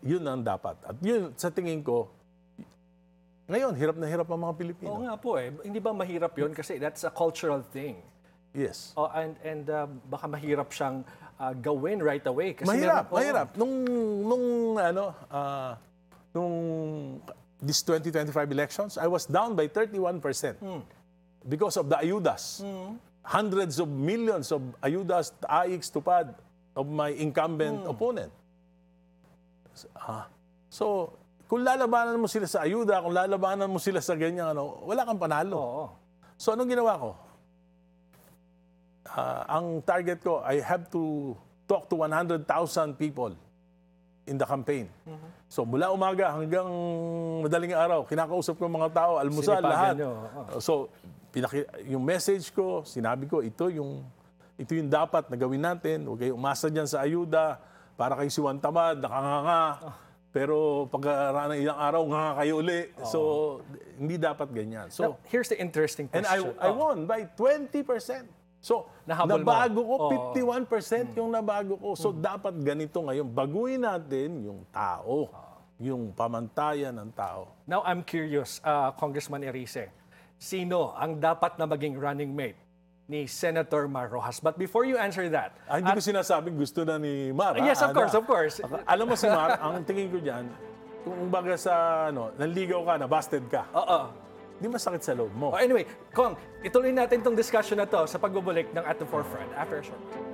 Yun ang dapat. At yun, sa tingin ko, ngayon, hirap na hirap ang mga Pilipino. Oo nga po eh. Hindi ba mahirap yun? Kasi that's a cultural thing. Yes. Oh, and baka mahirap siyang gawin right away. Kasi Mahirap, mahirap. Nung this 2025 elections, I was down by 31% because of the ayudas. Hundreds of millions of ayudas, AIX, tupad of my incumbent opponent. So, kung lalabanan mo sila sa ayuda, kung lalabanan mo sila sa ganyan, wala kang panalo. Oo. So, anong ginawa ko? Ang target ko, I have to talk to 100,000 people in the campaign. So, mula umaga hanggang madaling araw, kinakausap ko mga tao, almusal, Sinipagan lahat. nyo. So, yung message ko, sinabi ko, ito yung dapat na gawin natin. Huwag kayo umasa dyan sa ayuda para kayo siwan tamad, nakanganga. Pero pagkaraan ng ilang araw, nga kayo uli. So, hindi dapat ganyan. So, Now, here's the interesting and question. I won by 20%. So, Nahabol mo. nabago ko, 51% yung nabago ko. So, dapat ganito ngayon. Baguhin natin yung tao. Yung pamantayan ng tao. Now, I'm curious, Congressman Erice. Sino ang dapat na maging running mate ni Senator Mar Rojas? But before you answer that... Hindi ko sinasabing gusto na ni Mar. Yes, of course, of course. Alam mo si Mar, ang tingin ko dyan, kung baga sa, nanligaw ka na, busted ka. Oo. Di masakit sa loob mo. Anyway, Kong, ituloy natin itong discussion na to sa pagbubalik ng At the Forefront after a short.